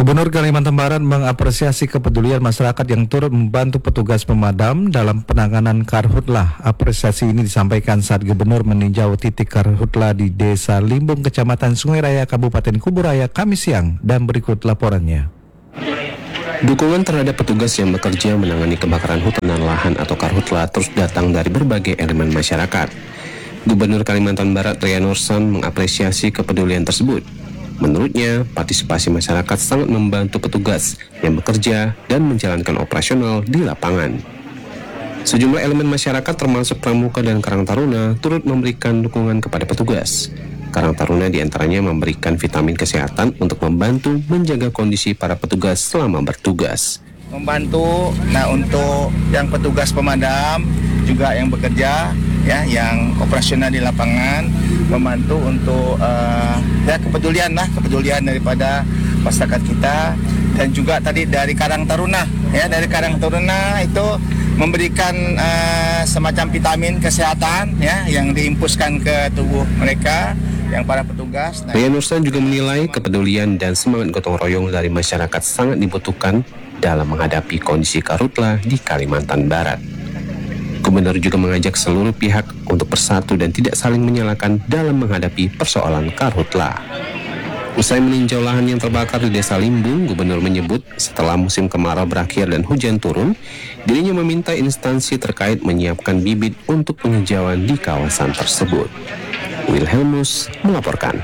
Gubernur Kalimantan Barat mengapresiasi kepedulian masyarakat yang turut membantu petugas pemadam dalam penanganan karhutlah. Apresiasi ini disampaikan saat Gubernur meninjau titik karhutlah di Desa Limbung, Kecamatan Sungai Raya, Kabupaten Kuburaya, Kamis siang, dan berikut laporannya. Dukungan terhadap petugas yang bekerja menangani kebakaran hutan dan lahan atau karhutlah terus datang dari berbagai elemen masyarakat. Gubernur Kalimantan Barat Ria Nursan mengapresiasi kepedulian tersebut. Menurutnya, partisipasi masyarakat sangat membantu petugas yang bekerja dan menjalankan operasional di lapangan. Sejumlah elemen masyarakat termasuk Pramuka dan Karang Taruna turut memberikan dukungan kepada petugas. Karang Taruna diantaranya memberikan vitamin kesehatan untuk membantu menjaga kondisi para petugas selama bertugas. Membantu, untuk yang petugas pemadam juga yang bekerja, yang operasional di lapangan, membantu untuk kepedulian daripada masyarakat kita, dan juga tadi dari Karang Taruna, dari Karang Taruna itu memberikan semacam vitamin kesehatan, yang diimpuskan ke tubuh mereka, yang para petugas. Ria Nursan juga menilai kepedulian dan semangat gotong royong dari masyarakat sangat dibutuhkan dalam menghadapi kondisi karhutlah di Kalimantan Barat. Gubernur juga mengajak seluruh pihak untuk bersatu dan tidak saling menyalahkan dalam menghadapi persoalan karhutlah. Usai meninjau lahan yang terbakar di Desa Limbung, Gubernur menyebut setelah musim kemarau berakhir dan hujan turun, dirinya meminta instansi terkait menyiapkan bibit untuk penghijauan di kawasan tersebut. Wilhelmus melaporkan.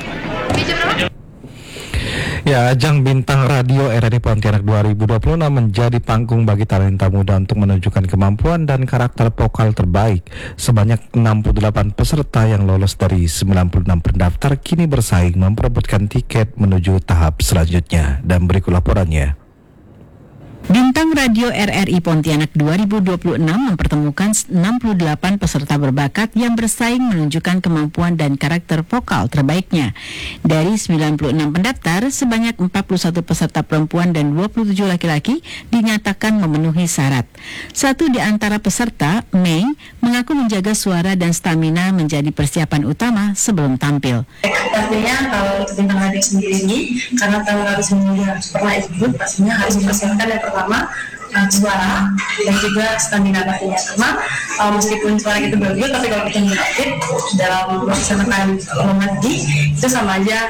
Ya, ajang Bintang Radio RRI Pontianak 2026 menjadi panggung bagi talenta muda untuk menunjukkan kemampuan dan karakter vokal terbaik. Sebanyak 68 peserta yang lolos dari 96 pendaftar kini bersaing memperebutkan tiket menuju tahap selanjutnya. Dan berikut laporannya. Bintang Radio RRI Pontianak 2026 mempertemukan 68 peserta berbakat yang bersaing menunjukkan kemampuan dan karakter vokal terbaiknya. Dari 96 pendaftar, sebanyak 41 peserta perempuan dan 27 laki-laki dinyatakan memenuhi syarat. Satu di antara peserta, Mei, mengaku menjaga suara dan stamina menjadi persiapan utama sebelum tampil. Artinya kalau untuk Bintang Radio sendiri ini, karena tahun lalu sebelumnya pernah ikut, pastinya harus dipersiapkan yang pertama suara dan juga stamina pastinya. Karena meskipun suara itu bagus, tapi kalau kita nggak fit dalam proses menekan lagi, itu sama aja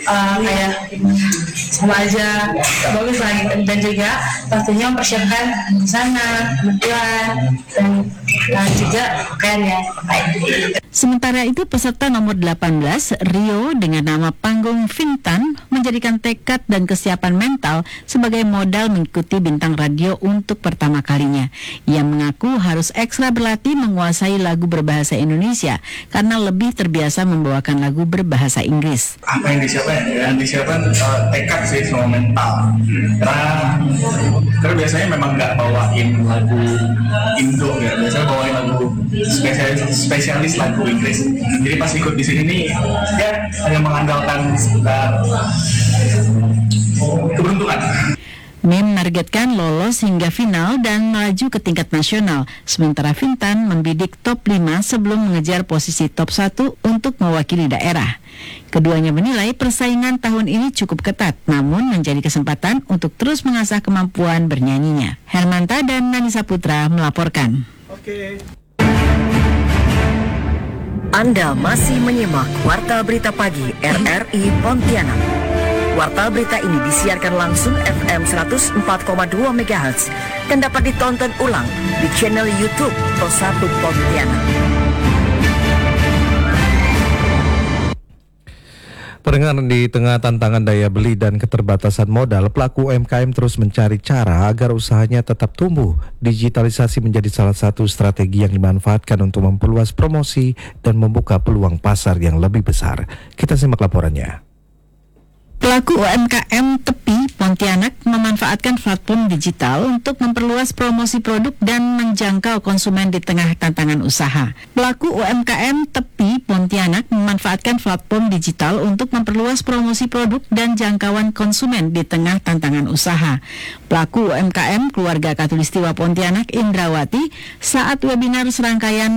gak bagus lagi. Dan juga pastinya mempersiapkan busana, kebutuhan, dan juga pakaian yang baik. Sementara itu, peserta nomor 18, Rio, dengan nama panggung Vintan, menjadikan tekad dan kesiapan mental sebagai modal mengikuti Bintang Radio untuk pertama kalinya. Ia mengaku harus ekstra berlatih menguasai lagu berbahasa Indonesia karena lebih terbiasa membawakan lagu berbahasa Inggris. Apa yang disiapkan? Yang disiapkan tekad sih, sama mental. Karena biasanya memang nggak bawain lagu Indo, ya. Biasanya bawain lagu spesialis lagu Inggris. Jadi pas ikut di sini nih, ya hanya mengandalkan sekitar keberuntungan. Mem menargetkan lolos hingga final dan melaju ke tingkat nasional, sementara Vintan membidik top 5 sebelum mengejar posisi top 1 untuk mewakili daerah. Keduanya menilai persaingan tahun ini cukup ketat, namun menjadi kesempatan untuk terus mengasah kemampuan bernyanyinya. Hermanta dan Nanisa Putra melaporkan. Anda masih menyimak Warta Berita Pagi RRI Pontianak. Warta berita ini disiarkan langsung FM 104,2 MHz dan dapat ditonton ulang di channel YouTube Pro1 Pontianak. Pendengar, di tengah tantangan daya beli dan keterbatasan modal, pelaku UMKM terus mencari cara agar usahanya tetap tumbuh. Digitalisasi menjadi salah satu strategi yang dimanfaatkan untuk memperluas promosi dan membuka peluang pasar yang lebih besar. Kita simak laporannya. Pelaku UMKM Tepi Pontianak memanfaatkan platform digital untuk memperluas promosi produk dan menjangkau konsumen di tengah tantangan usaha. Pelaku UMKM Tepi Pontianak memanfaatkan platform digital untuk memperluas promosi produk dan jangkauan konsumen di tengah tantangan usaha. Pelaku UMKM Keluarga Katulistiwa Pontianak Indrawati saat webinar serangkaian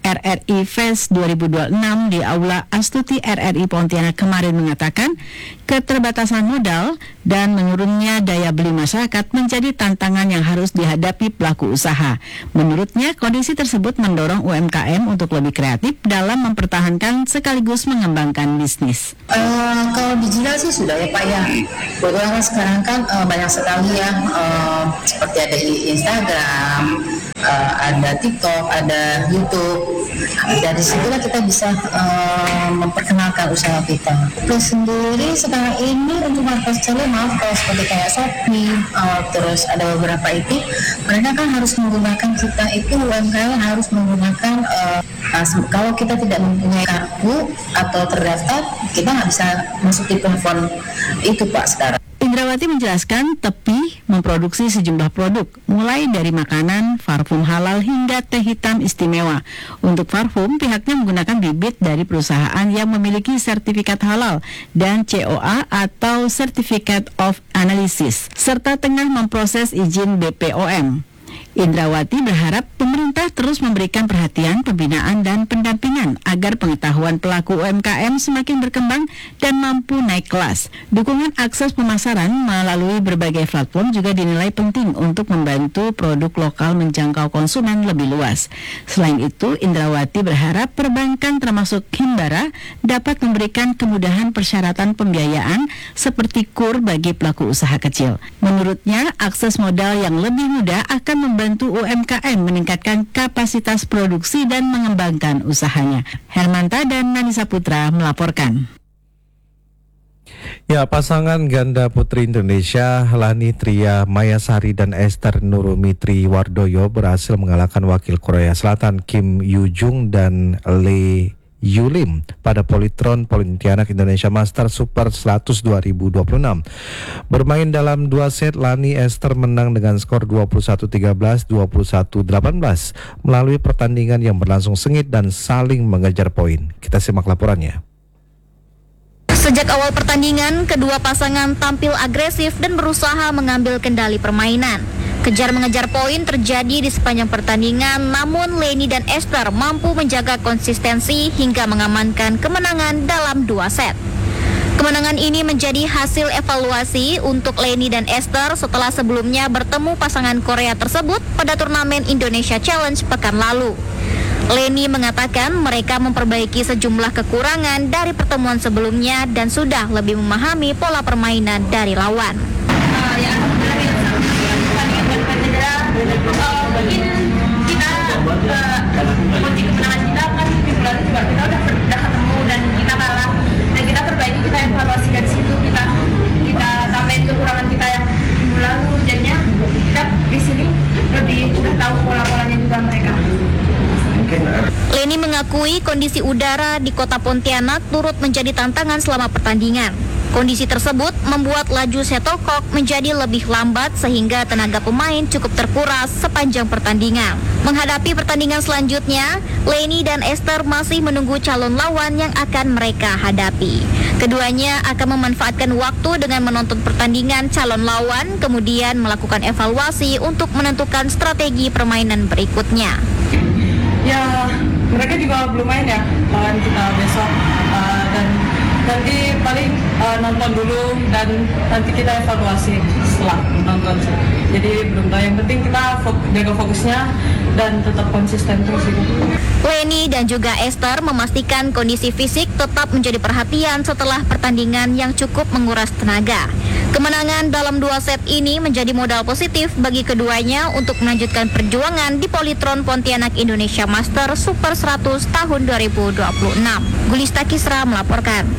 RRI Fest 2026 di Aula Astuti RRI Pontianak kemarin mengatakan keterbatasan modal dan menurunnya daya beli masyarakat menjadi tantangan yang harus dihadapi pelaku usaha. Menurutnya, kondisi tersebut mendorong UMKM untuk lebih kreatif dalam mempertahankan sekaligus mengembangkan bisnis. Kalau digital sih sudah ya Pak ya. Kebetulan sekarang kan banyak sekali ya, seperti ada di Instagram, ada TikTok, ada YouTube. Dari situlah kita bisa memperkenalkan usaha kita. Terus sendiri sekarang ini untuk marketplace maaf kalau seperti kayak Shopee, terus ada beberapa itu, mereka kan harus menggunakan kita itu UMKM harus menggunakan kalau kita tidak mempunyai kartu atau terdaftar, kita nggak bisa masuk di platform itu Pak sekarang. Indrawati menjelaskan Tepi memproduksi sejumlah produk, mulai dari makanan, parfum halal hingga teh hitam istimewa. Untuk parfum, pihaknya menggunakan bibit dari perusahaan yang memiliki sertifikat halal dan COA atau Certificate of Analysis, serta tengah memproses izin BPOM. Indrawati berharap pemerintah terus memberikan perhatian, pembinaan, dan pendampingan agar pengetahuan pelaku UMKM semakin berkembang dan mampu naik kelas. Dukungan akses pemasaran melalui berbagai platform juga dinilai penting untuk membantu produk lokal menjangkau konsumen lebih luas. Selain itu, Indrawati berharap perbankan termasuk Himbara dapat memberikan kemudahan persyaratan pembiayaan seperti KUR bagi pelaku usaha kecil. Menurutnya, akses modal yang lebih mudah akan membantu UMKM meningkatkan kapasitas produksi dan mengembangkan usahanya. Hermanta dan Nanisa Putra melaporkan. Ya, pasangan ganda putri Indonesia Lani Tria Mayasari dan Esther Nurumitri Wardoyo berhasil mengalahkan wakil Korea Selatan Kim Yoo-jung dan Lee Yulim pada Polytron Pontianak Indonesia Master Super 100 2026. Bermain dalam 2 set, Lani Esther menang dengan skor 21-13, 21-18 melalui pertandingan yang berlangsung sengit dan saling mengejar poin. Kita simak laporannya. Sejak awal pertandingan, kedua pasangan tampil agresif dan berusaha mengambil kendali permainan. Kejar-mengejar poin terjadi di sepanjang pertandingan, namun Leni dan Esther mampu menjaga konsistensi hingga mengamankan kemenangan dalam 2 set. Kemenangan ini menjadi hasil evaluasi untuk Leni dan Esther setelah sebelumnya bertemu pasangan Korea tersebut pada turnamen Indonesia Challenge pekan lalu. Leni mengatakan mereka memperbaiki sejumlah kekurangan dari pertemuan sebelumnya dan sudah lebih memahami pola permainan dari lawan. Mungkin kita kunci kemenangan kita kan di bulan juga kita udah ketemu dan kita kalah, dan kita perbaiki, kita evaluasi dari situ, kita tambahin kekurangan kita yang minggu lalu, jadinya kita di sini lebih udah tahu pola-polanya juga mereka. Leni mengakui kondisi udara di kota Pontianak turut menjadi tantangan selama pertandingan. Kondisi tersebut membuat laju shuttlecock menjadi lebih lambat sehingga tenaga pemain cukup terkuras sepanjang pertandingan. Menghadapi pertandingan selanjutnya, Leni dan Esther masih menunggu calon lawan yang akan mereka hadapi. Keduanya akan memanfaatkan waktu dengan menonton pertandingan calon lawan, kemudian melakukan evaluasi untuk menentukan strategi permainan berikutnya. Ya, mereka juga belum main ya lawan kita besok, dan nanti paling nonton dulu dan nanti kita evaluasi setelah nonton. Jadi belum tahu, yang penting kita jaga fokusnya dan tetap konsisten terus itu. Leni dan juga Esther memastikan kondisi fisik tetap menjadi perhatian setelah pertandingan yang cukup menguras tenaga. Kemenangan dalam 2 set ini menjadi modal positif bagi keduanya untuk melanjutkan perjuangan di Polytron Pontianak Indonesia Master Super 100 tahun 2026. Gulista Kisra melaporkan.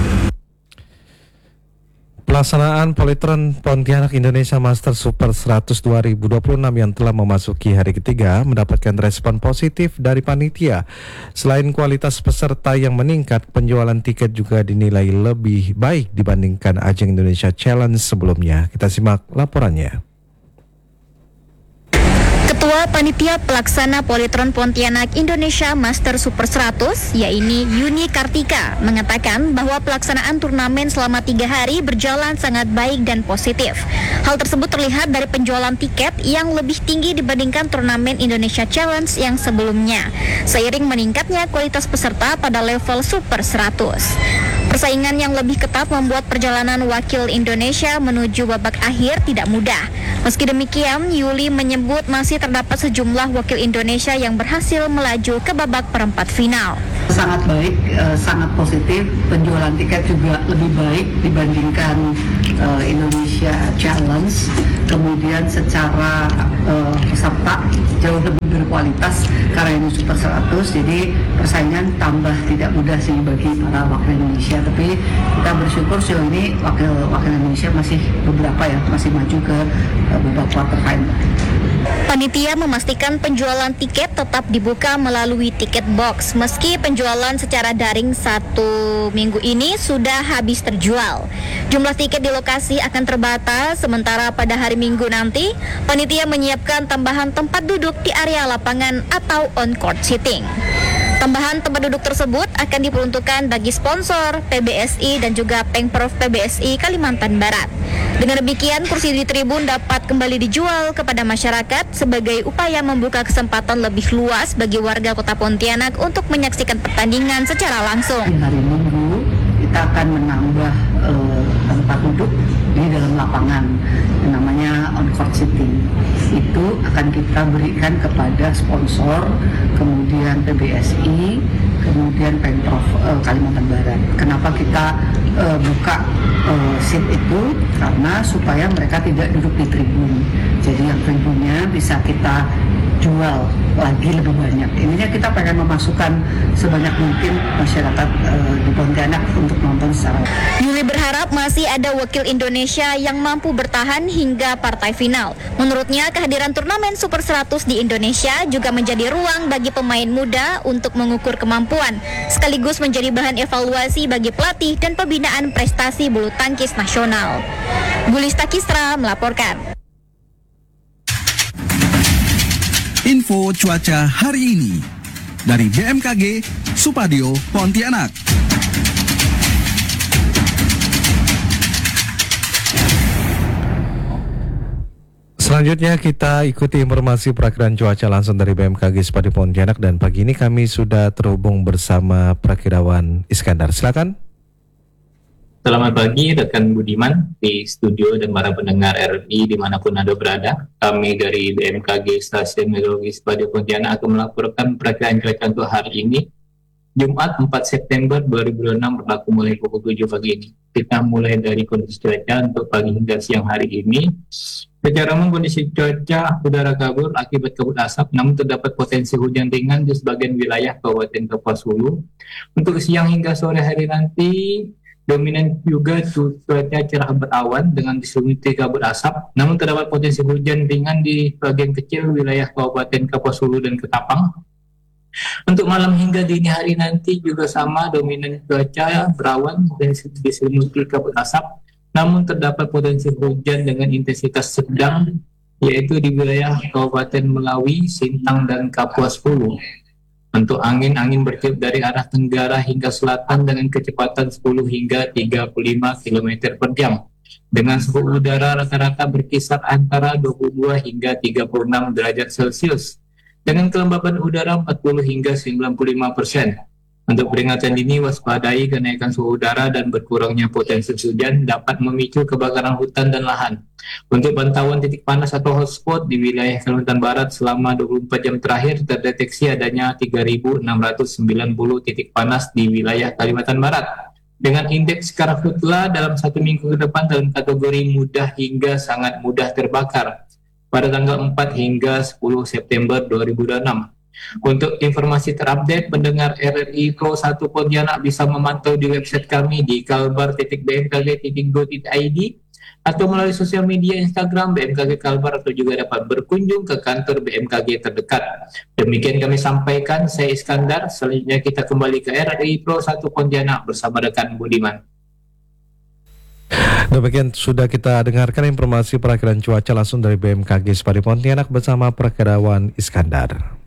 Pelaksanaan Polytron Pontianak Indonesia Master Super 100 2026 yang telah memasuki hari ketiga mendapatkan respon positif dari panitia. Selain kualitas peserta yang meningkat, penjualan tiket juga dinilai lebih baik dibandingkan ajang Indonesia Challenge sebelumnya. Kita simak laporannya. Ketua Panitia Pelaksana Polytron Pontianak Indonesia Master Super 100, yaitu Yuni Kartika, mengatakan bahwa pelaksanaan turnamen selama 3 hari berjalan sangat baik dan positif. Hal tersebut terlihat dari penjualan tiket yang lebih tinggi dibandingkan turnamen Indonesia Challenge yang sebelumnya, seiring meningkatnya kualitas peserta pada level Super 100. Persaingan yang lebih ketat membuat perjalanan wakil Indonesia menuju babak akhir tidak mudah. Meski demikian, Yuli menyebut masih terdapat sejumlah wakil Indonesia yang berhasil melaju ke babak perempat final. Sangat baik, sangat positif. Penjualan tiket juga lebih baik dibandingkan Indonesia Challenge. Kemudian secara peserta jauh lebih berkualitas karena ini Super 100. Jadi persaingan tambah tidak mudah sih bagi para wakil Indonesia. Tapi kita bersyukur sejauh ini wakil Indonesia masih beberapa ya masih maju ke babak quarter final. Panitia memastikan penjualan tiket tetap dibuka melalui tiket box meski penjualan secara daring 1 minggu ini sudah habis terjual. Jumlah tiket di lokasi akan terbatas, sementara pada hari Minggu nanti panitia menyiapkan tambahan tempat duduk di area lapangan atau on-court seating. Tambahan tempat duduk tersebut akan diperuntukkan bagi sponsor, PBSI dan juga Pengprov PBSI Kalimantan Barat. Dengan demikian, kursi di tribun dapat kembali dijual kepada masyarakat sebagai upaya membuka kesempatan lebih luas bagi warga Kota Pontianak untuk menyaksikan pertandingan secara langsung. Di hari Minggu kita akan menambah tempat duduk di dalam lapangan yang namanya on-court seating. Itu akan kita berikan kepada sponsor, kemudian PBSI, kemudian Pemprov Kalimantan Barat. Kenapa kita buka seat itu? Karena supaya mereka tidak duduk di tribun. Jadi yang tribunnya bisa kita jual lagi lebih banyak. Ininya kita pengen memasukkan sebanyak mungkin masyarakat di Pontianak untuk nonton secara. Yuli berharap masih ada wakil Indonesia yang mampu bertahan hingga partai final. Menurutnya, kehadiran turnamen Super 100 di Indonesia juga menjadi ruang bagi pemain muda untuk mengukur kemampuan, sekaligus menjadi bahan evaluasi bagi pelatih dan pembinaan prestasi bulu tangkis nasional. Gulista Kisra melaporkan. Info cuaca hari ini dari BMKG Supadio Pontianak. Selanjutnya kita ikuti informasi perakiraan cuaca langsung dari BMKG Supadio Pontianak, dan pagi ini kami sudah terhubung bersama Prakirawan Iskandar. Silakan. Selamat pagi rekan Budiman di studio dan para pendengar RRI dimanapun Anda berada. Kami dari BMKG Stasiun Meteorologi Supadio Pontianak akan melaporkan perakiraan cuaca untuk hari ini, Jumat 4 September 2026 berlaku mulai pukul 7 pagi ini. Kita mulai dari kondisi cuaca untuk pagi hingga siang hari ini. Secara umum kondisi cuaca udara kabur akibat kabut asap, namun terdapat potensi hujan ringan di sebagian wilayah Kabupaten Kapuas Hulu. Untuk siang hingga sore hari nanti, dominan juga cuaca cerah berawan dengan diselimuti kabut asap, namun terdapat potensi hujan ringan di bagian kecil wilayah Kabupaten Kapuas Hulu dan Ketapang. Untuk malam hingga dini hari nanti juga sama, dominan cuaca berawan dan diselimuti kabut asap, namun terdapat potensi hujan dengan intensitas sedang, yaitu di wilayah Kabupaten Melawi, Sintang, dan Kapuas Hulu. Untuk angin bertiup dari arah tenggara hingga selatan dengan kecepatan 10 hingga 35 km per jam. Dengan suhu udara rata-rata berkisar antara 22 hingga 36 derajat Celcius. Dengan kelembapan udara 40 hingga 95%. Untuk peringatan dini, waspadai kenaikan suhu udara dan berkurangnya potensi hujan dapat memicu kebakaran hutan dan lahan. Untuk pantauan titik panas atau hotspot di wilayah Kalimantan Barat selama 24 jam terakhir terdeteksi adanya 3.690 titik panas di wilayah Kalimantan Barat. Dengan indeks karhutla dalam 1 minggu ke depan dalam kategori mudah hingga sangat mudah terbakar pada tanggal 4 hingga 10 September 2026. Untuk informasi terupdate, pendengar RRI Pro 1 Pontianak bisa memantau di website kami di kalbar.bmkg.go.id atau melalui sosial media Instagram BMKG Kalbar, atau juga dapat berkunjung ke kantor BMKG terdekat. Demikian kami sampaikan, saya Iskandar. Selanjutnya kita kembali ke RRI Pro 1 Pontianak bersama rekan Budiman. Demikian sudah kita dengarkan informasi perakiraan cuaca langsung dari BMKG Spadi Pontianak bersama Prakirawan Iskandar.